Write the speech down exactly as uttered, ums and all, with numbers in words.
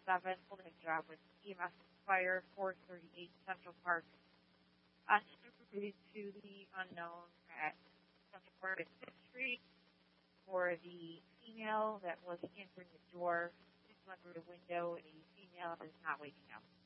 seven, holding a job with E M S Fire four thirty-eight Central Park. On to the unknown at Central Park at Fifth Street for the female that was answering the door. Just went through the window, and the female is not waking up.